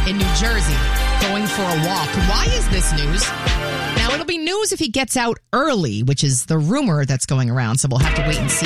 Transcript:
in New Jersey going for a walk. Why is this news? Now, it'll be news if he gets out early, which is the rumor that's going around, so we'll have to wait and see.